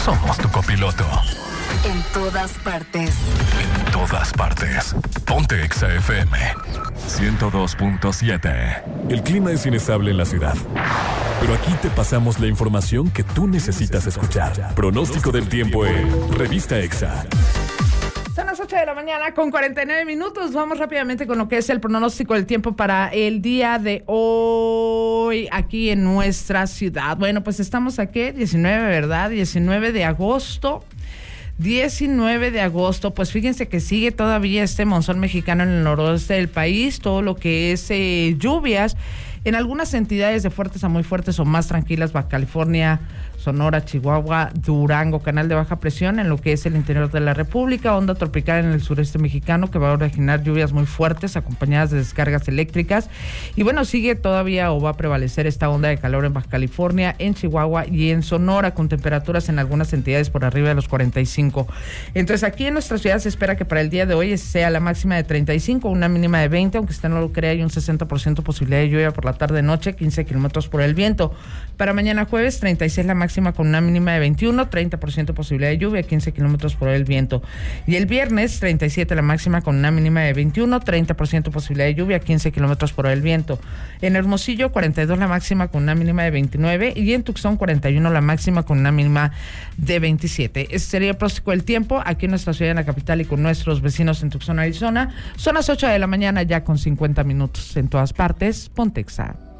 somos tu copiloto. En todas partes. En todas partes. Ponte Exa FM 102.7. El clima es inestable en la ciudad, pero aquí te pasamos la información que tú necesitas escuchar. Pronóstico del tiempo en Revista Exa. Son las 8 de la mañana con 49 minutos. Vamos rápidamente con lo que es el pronóstico del tiempo para el día de hoy aquí en nuestra ciudad. Bueno, pues estamos aquí, 19, ¿verdad? 19 de agosto. 19 de agosto, pues fíjense que sigue todavía este monzón mexicano en el noroeste del país, todo lo que es lluvias en algunas entidades de fuertes a muy fuertes o más tranquilas, Baja California, Sonora, Chihuahua, Durango, canal de baja presión en lo que es el interior de la República, onda tropical en el sureste mexicano que va a originar lluvias muy fuertes acompañadas de descargas eléctricas. Y bueno, sigue todavía o va a prevalecer esta onda de calor en Baja California, en Chihuahua y en Sonora, con temperaturas en algunas entidades por arriba de los 45. Entonces aquí en nuestra ciudad se espera que para el día de hoy sea la máxima de 35, una mínima de 20, aunque usted no lo crea, hay un 60% posibilidad de lluvia por la tarde-noche, 15 kilómetros por el viento. Para mañana jueves, 36 la máxima con una mínima de 21, 30% posibilidad de lluvia, 15 kilómetros por el viento. Y el viernes, 37 la máxima con una mínima de 21, 30% posibilidad de lluvia, 15 kilómetros por el viento. En Hermosillo, 42 la máxima con una mínima de 29 y en Tucson, 41 la máxima con una mínima de 27. Ese sería el pronóstico del tiempo aquí en nuestra ciudad, en la capital y con nuestros vecinos en Tucson, Arizona. Son las 8 de la mañana ya con 50 minutos en todas partes. Ponte Exa.